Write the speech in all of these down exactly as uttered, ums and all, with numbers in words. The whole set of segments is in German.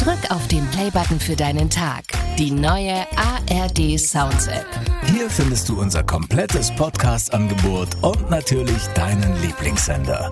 Drück auf den Play-Button für deinen Tag. Die neue A R D Sounds App. Hier findest du unser komplettes Podcast-Angebot und natürlich deinen Lieblingssender.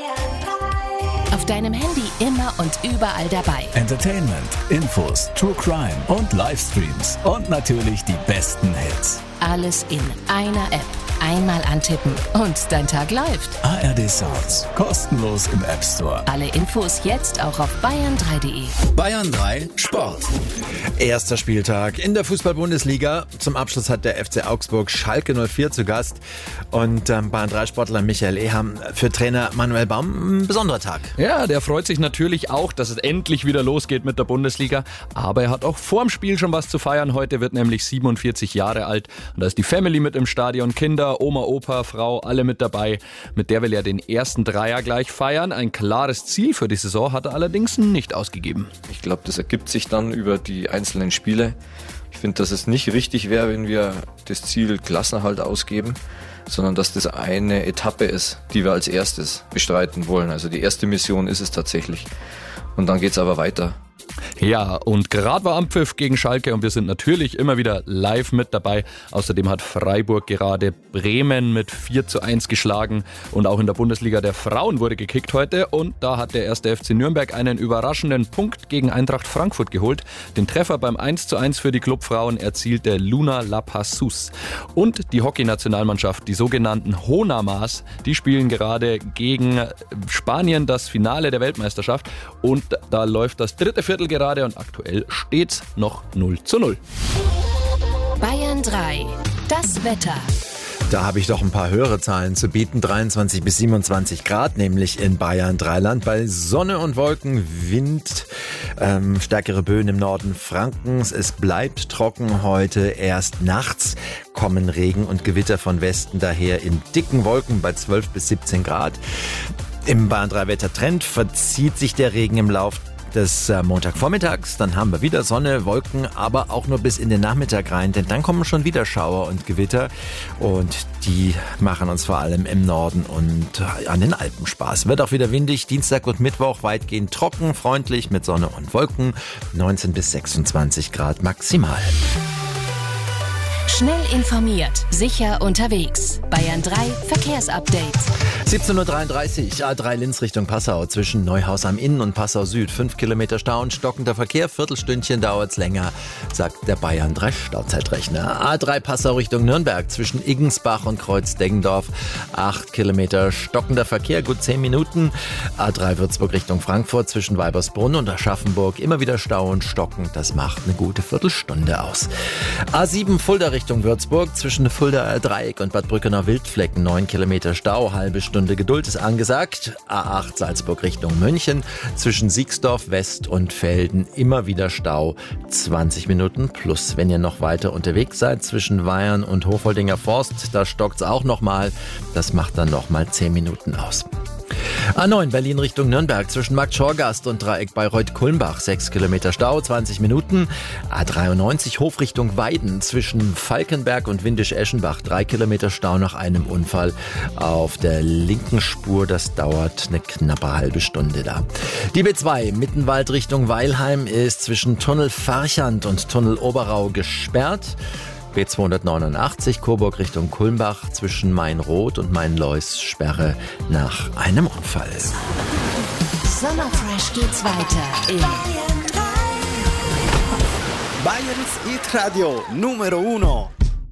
Auf deinem Handy immer und überall dabei. Entertainment, Infos, True Crime und Livestreams und natürlich die besten Hits. Alles in einer App. Einmal antippen und dein Tag läuft. A R D Sounds, kostenlos im App Store. Alle Infos jetzt auch auf bayern drei punkt de. Bayern drei Sport. Erster Spieltag in der Fußball-Bundesliga. Zum Abschluss hat der F C Augsburg Schalke null vier zu Gast. Und ähm, Bayern drei Sportler Michael Eham, für Trainer Manuel Baum ein besonderer Tag. Ja, der freut sich natürlich auch, dass es endlich wieder losgeht mit der Bundesliga. Aber er hat auch vorm Spiel schon was zu feiern. Heute wird nämlich siebenundvierzig Jahre alt. Und da ist die Family mit im Stadion. Kinder, Oma, Opa, Frau, alle mit dabei. Mit der will er den ersten Dreier gleich feiern. Ein klares Ziel für die Saison hat er allerdings nicht ausgegeben. Ich glaube, das ergibt sich dann über die einzelnen Spiele. Ich finde, dass es nicht richtig wäre, wenn wir das Ziel Klassenerhalt ausgeben, sondern dass das eine Etappe ist, die wir als erstes bestreiten wollen. Also die erste Mission ist es tatsächlich. Und dann geht es aber weiter. Ja, und gerade war Anpfiff gegen Schalke und wir sind natürlich immer wieder live mit dabei. Außerdem hat Freiburg gerade Bremen mit vier zu eins geschlagen und auch in der Bundesliga der Frauen wurde gekickt heute und da hat der erste F C Nürnberg einen überraschenden Punkt gegen Eintracht Frankfurt geholt. Den Treffer beim eins zu eins für die Clubfrauen erzielte Luna Lapassus. Und die Hockeynationalmannschaft, die sogenannten Honamas, die spielen gerade gegen Spanien das Finale der Weltmeisterschaft und da läuft das dritte Viertel gerade und aktuell steht's noch null zu null. Bayern drei. Das Wetter. Da habe ich doch ein paar höhere Zahlen zu bieten. dreiundzwanzig bis siebenundzwanzig Grad, nämlich in Bayern Dreiland. Bei Sonne und Wolken, Wind, ähm, stärkere Böen im Norden Frankens. Es bleibt trocken heute. Erst nachts kommen Regen und Gewitter von Westen daher in dicken Wolken bei zwölf bis siebzehn Grad. Im Bayern drei Wettertrend verzieht sich der Regen im Lauf des äh, Montagvormittags, dann haben wir wieder Sonne, Wolken, aber auch nur bis in den Nachmittag rein, denn dann kommen schon wieder Schauer und Gewitter und die machen uns vor allem im Norden und äh, an den Alpen Spaß. Wird auch wieder windig, Dienstag und Mittwoch weitgehend trocken, freundlich mit Sonne und Wolken, neunzehn bis sechsundzwanzig Grad maximal. Schnell informiert, sicher unterwegs. Bayern drei Verkehrsupdate. siebzehn Uhr dreiunddreißig, A drei Linz Richtung Passau, zwischen Neuhaus am Inn und Passau Süd. fünf Kilometer Stau und stockender Verkehr, Viertelstündchen dauert's länger, sagt der Bayern drei Stauzeitrechner. A drei Passau Richtung Nürnberg, zwischen Iggensbach und Kreuz-Deggendorf. acht Kilometer stockender Verkehr, gut zehn Minuten. A drei Würzburg Richtung Frankfurt, zwischen Weibersbrunn und Aschaffenburg. Immer wieder Stau und Stocken, das macht eine gute Viertelstunde aus. A sieben Fulda Richtung Würzburg, zwischen Fuldaer Dreieck und Bad Brückener Wildflecken. neun Kilometer Stau, halbe Stunde Geduld ist angesagt. A acht Salzburg Richtung München, zwischen Siegsdorf West und Velden immer wieder Stau, zwanzig Minuten plus. Wenn ihr noch weiter unterwegs seid, zwischen Weyern und Hofoldinger Forst, da stockt's auch nochmal. Das macht dann nochmal zehn Minuten aus. A neun Berlin Richtung Nürnberg, zwischen Markt-Schorgast und Dreieck Bayreuth-Kulmbach, sechs Kilometer Stau, zwanzig Minuten. A dreiundneunzig Hof Richtung Weiden, zwischen Falkenberg und Windisch-Eschenbach, drei Kilometer Stau nach einem Unfall auf der linken Spur. Das dauert eine knappe halbe Stunde da. Die B zwei Mittenwald Richtung Weilheim ist zwischen Tunnel Farchand und Tunnel Oberau gesperrt. B zweihundertneunundachtzig Coburg Richtung Kulmbach, zwischen Main-Rot und Main-Lois Sperre nach einem Unfall. Sommerfresh geht's weiter in Bayerns Hit Radio Numero uno.